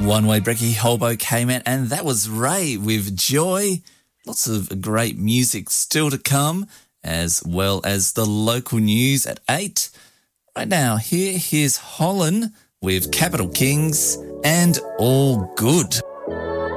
One Way Brekkie Holbo came out, and that was Ray with Joy. Lots of great music still to come, as well as the local news at 8. Right now, here's Holland with Capital Kings and All Good.